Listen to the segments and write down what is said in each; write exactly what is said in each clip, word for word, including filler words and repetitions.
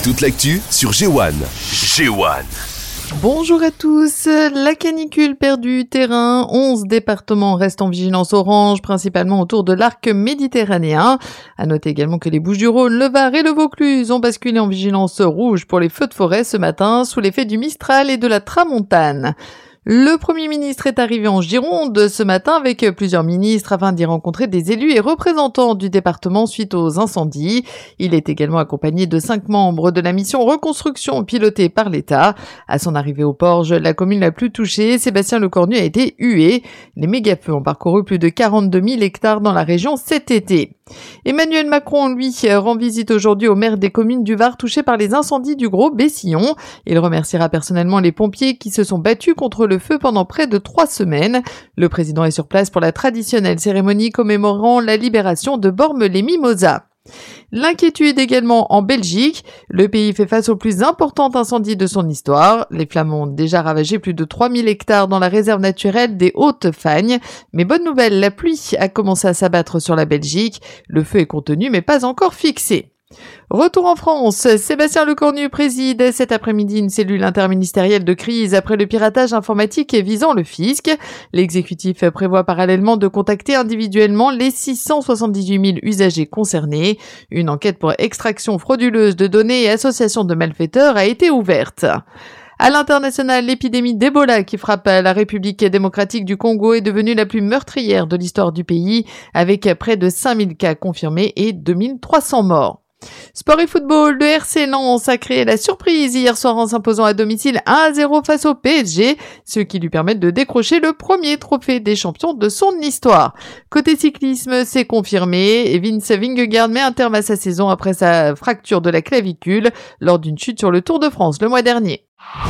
Toute l'actu sur G un. G un. Bonjour à tous. La canicule perd du terrain. onze départements restent en vigilance orange, principalement autour de l'arc méditerranéen. À noter également que les Bouches-du-Rhône, le Var et le Vaucluse ont basculé en vigilance rouge pour les feux de forêt ce matin sous l'effet du Mistral et de la Tramontane. Le Premier ministre est arrivé en Gironde ce matin avec plusieurs ministres afin d'y rencontrer des élus et représentants du département suite aux incendies. Il est également accompagné de cinq membres de la mission reconstruction pilotée par l'État. À son arrivée au Porge, la commune la plus touchée, Sébastien Lecornu, a été hué. Les mégafeux ont parcouru plus de quarante-deux mille hectares dans la région cet été. Emmanuel Macron, lui, rend visite aujourd'hui aux maires des communes du Var touchées par les incendies du Gros Bessillon. Il remerciera personnellement les pompiers qui se sont battus contre le feu pendant près de trois semaines. Le président est sur place pour la traditionnelle cérémonie commémorant la libération de Bormes-les-Mimosas. L'inquiétude également en Belgique. Le pays fait face au plus important incendie de son histoire. Les flammes ont déjà ravagé plus de trois mille hectares dans la réserve naturelle des Hautes-Fagnes. Mais bonne nouvelle, la pluie a commencé à s'abattre sur la Belgique. Le feu est contenu mais pas encore fixé. Retour en France, Sébastien Lecornu préside cet après-midi une cellule interministérielle de crise après le piratage informatique visant le fisc. L'exécutif prévoit parallèlement de contacter individuellement les six cent soixante-dix-huit mille usagers concernés. Une enquête pour extraction frauduleuse de données et association de malfaiteurs a été ouverte. À l'international, l'épidémie d'Ebola qui frappe la République démocratique du Congo est devenue la plus meurtrière de l'histoire du pays, avec près de cinq mille cas confirmés et deux mille trois cents morts. Sport et football, le R C Lens a créé la surprise hier soir en s'imposant à domicile un à zéro face au P S G, ce qui lui permet de décrocher le premier trophée des champions de son histoire. Côté cyclisme, c'est confirmé, Vince Vingegaard met un terme à sa saison après sa fracture de la clavicule lors d'une chute sur le Tour de France le mois dernier.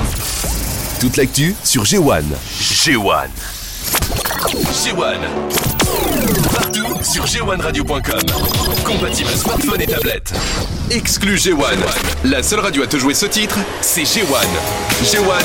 Toute l'actu sur G un. G un. G un. Partout sur G un radio point com. Compatible smartphone et tablette. Exclu G un. La seule radio à te jouer ce titre, c'est G un. G un.